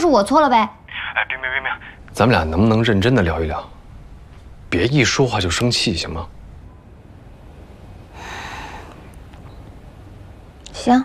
我错了呗。 哎，冰，咱们俩能不能认真的聊一聊？别一说话就生气，行吗？ 行。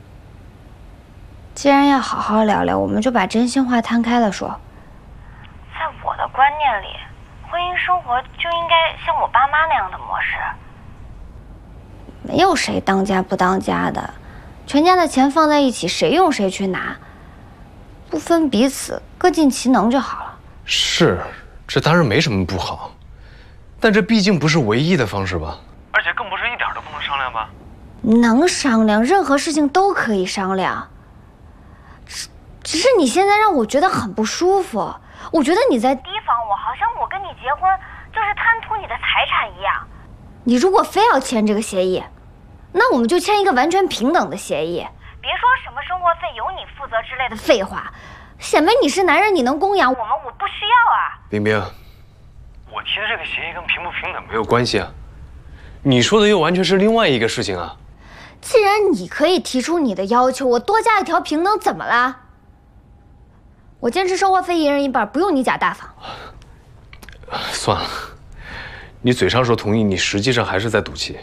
既然要好好聊聊，我们就把真心话摊开了说。 在我的观念里，婚姻生活就应该像我爸妈那样的模式。 没有谁当家不当家的，全家的钱放在一起，谁用谁去拿，不分彼此，各尽其能就好了。 是，这当然没什么不好，但这毕竟不是唯一的方式吧？而且更不是一点都不能商量吧？ 能商量，任何事情都可以商量。只是你现在让我觉得很不舒服，我觉得你在提防我，好像我跟你结婚就是贪图你的财产一样。 你如果非要签这个协议，那我们就签一个完全平等的协议。 别说什么生活费由你负责之类的废话，显摆你是男人，你能供养我们，我不需要啊。 冰，我提的这个协议跟平不平等没有关系啊，你说的又完全是另外一个事情啊。 既然你可以提出你的要求，我多加一条平等怎么了？我坚持生活费一人一半，不用你假大方。 算了，你嘴上说同意，你实际上还是在赌气。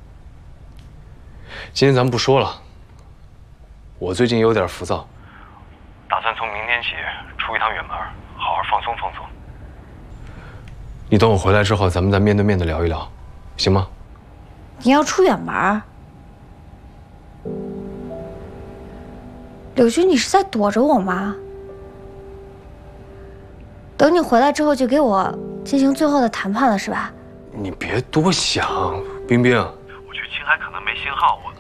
今天咱们不说了，我最近有点浮躁，打算从明天起出一趟远门，好好放松放松。你等我回来之后，咱们再面对面的聊一聊，行吗？ 你要出远门？柳军，你是在躲着我吗？等你回来之后就给我进行最后的谈判了，是吧？ 你别多想，冰，我去青海可能没信号，